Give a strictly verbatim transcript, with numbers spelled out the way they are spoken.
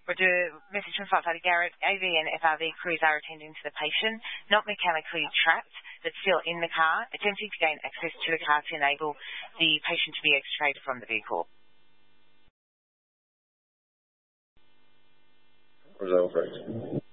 Roger, message from Firefighter Garrett. A V and F R V crews are attending to the patient, not mechanically trapped, but still in the car, attempting to gain access to the car to enable the patient to be extricated from the vehicle. Resolve, right.